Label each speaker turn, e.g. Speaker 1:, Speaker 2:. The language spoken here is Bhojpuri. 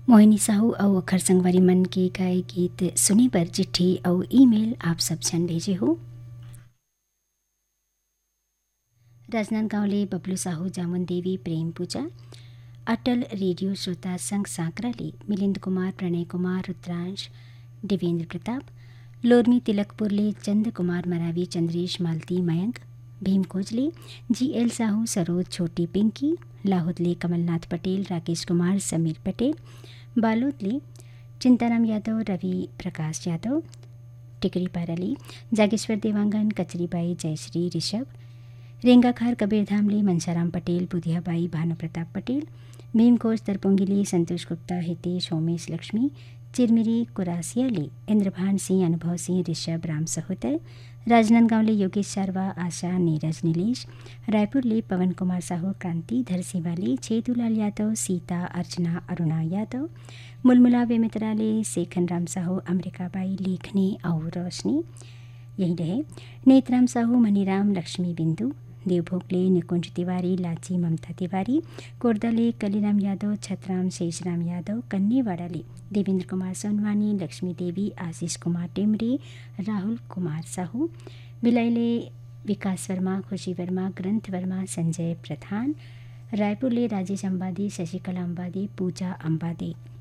Speaker 1: मोहिनी साहू और खरसंगवारी मन के गाए गीत सुने पर चिट्ठी और ईमेल आप सब जन भेजे हो। राजनांदगांव ले बबलू साहू जामुन देवी प्रेम पूजा अटल रेडियो श्रोता संघ सांकरा ले मिलिंद कुमार प्रणय कुमार रुद्रांश देवेंद्र प्रताप लोरमी तिलकपुर ले चंद कुमार मरावी चंद्रेश मालती मयंक भीम कोजले GL साहू सरोज छोटी पिंकी लाहौद ले कमलनाथ पटेल राकेश कुमार समीर पटेल बालोद ले चिंताराम यादव रवि प्रकाश यादव टिकरी पाराली जागेश्वर देवांगन कचरीबाई जयश्री ऋषभ रेंगाखार कबीरधाम ले मनसाराम पटेल बुधियाबाई भानुप्रताप पटेल भीमकोच दरपोंगिली संतोष गुप्ता हितेश होमेश लक्ष्मी चिरमिरी कुरासिया ले इंद्रभान सिंह अनुभव सिंह ऋषभ राम सहोदर राजनांदगांव ले योगेश शारवा आशा नीरज नीलेश रायपुर ले पवन कुमार साहू क्रांति धरसीवा ले छेदूलाल यादव सीता अर्चना अरुणा यादव मुलमुला बेमित्रा ले सेखन राम साहू अमरिकाबाई लेखनी और रोशनी यही रहे नेतराम साहू मनीराम लक्ष्मी बिंदु देवभोगले निकुंज तिवारी लाची ममता तिवारी कोरदले कलीराम यादव छतराम शेषराम यादव कन्नेवाड़ाले देवेंद्र कुमार सोनवानी लक्ष्मी देवी आशीष कुमार टेमरे राहुल कुमार साहू बिलाईले विकास वर्मा खुशी वर्मा ग्रंथ वर्मा संजय प्रधान रायपुर ले राजेश अंबादी शशिकला अंबादी पूजा अंबादी